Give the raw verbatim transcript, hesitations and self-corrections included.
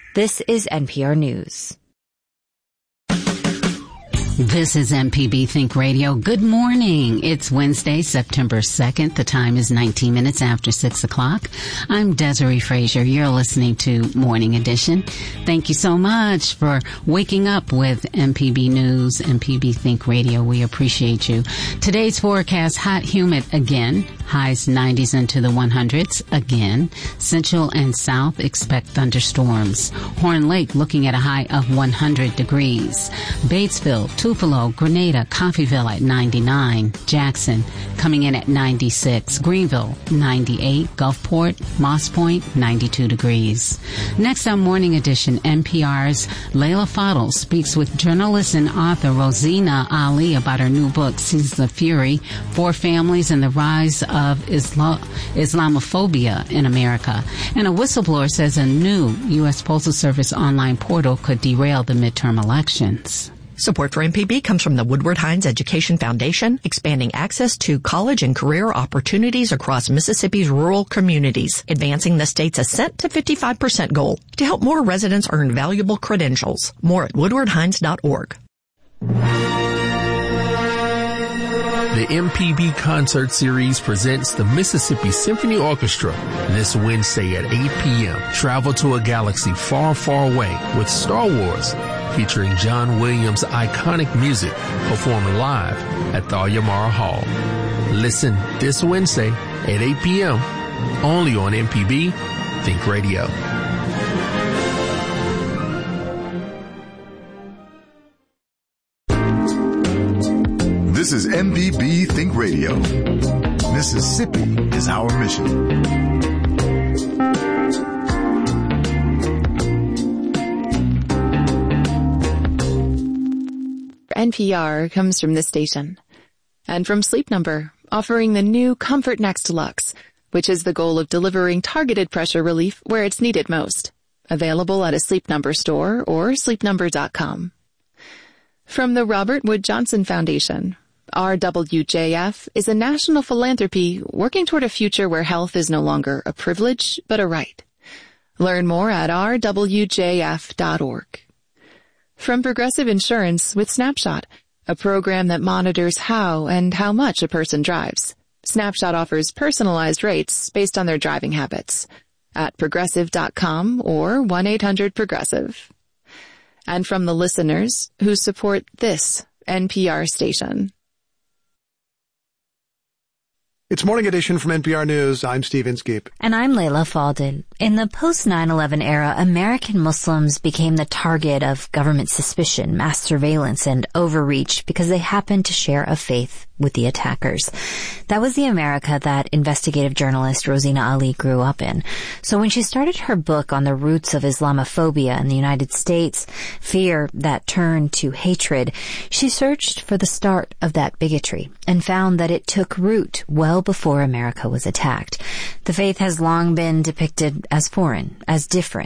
This is N P R News. This is M P B Think Radio. Good morning. It's Wednesday, September second. The time is nineteen minutes after six o'clock. I'm Desiree Frazier. You're listening to Morning Edition. Thank you so much for waking up with M P B News, M P B Think Radio. We appreciate you. Today's forecast, hot, humid again. Highs nineties into the hundreds again. Central and South expect thunderstorms. Horn Lake looking at a high of one hundred degrees. Batesville, Tupelo, Grenada, Coffeyville at ninety-nine. Jackson coming in at ninety-six. Greenville, ninety-eight. Gulfport, Moss Point, ninety-two degrees. Next on Morning Edition, N P R's Layla Fadel speaks with journalist and author Rosina Ali about her new book, Seasons of Fury, Four Families and the Rise of Isla- Islamophobia in America. And a whistleblower says a new U S Postal Service online portal could derail the midterm elections. Support for M P B comes from the Woodward Hines Education Foundation, expanding access to college and career opportunities across Mississippi's rural communities, advancing the state's ascent to fifty-five percent goal to help more residents earn valuable credentials. More at woodward hines dot org. The M P B Concert Series presents the Mississippi Symphony Orchestra this Wednesday at eight p.m. Travel to a galaxy far, far away with Star Wars, featuring John Williams' iconic music performed live at Thalia Mara Hall. Listen this Wednesday at eight p.m. only on M P B Think Radio. This is M P B Think Radio. Mississippi is our mission. N P R comes from this station. And from Sleep Number, offering the new Comfort Next Deluxe, which is the goal of delivering targeted pressure relief where it's needed most. Available at a Sleep Number store or sleep number dot com. From the Robert Wood Johnson Foundation, R W J F is a national philanthropy working toward a future where health is no longer a privilege, but a right. Learn more at r w j f dot org. From Progressive Insurance with Snapshot, a program that monitors how and how much a person drives. Snapshot offers personalized rates based on their driving habits at progressive dot com or one eight hundred progressive. And from the listeners who support this N P R station. It's Morning Edition from N P R News. I'm Steve Inskeep. And I'm Layla Fadel. In the post nine eleven era, American Muslims became the target of government suspicion, mass surveillance, and overreach because they happened to share a faith with the attackers. That was the America that investigative journalist Rosina Ali grew up in. So when she started her book on the roots of Islamophobia in the United States, fear that turned to hatred, she searched for the start of that bigotry and found that it took root well before America was attacked. The faith has long been depicted as foreign, as different.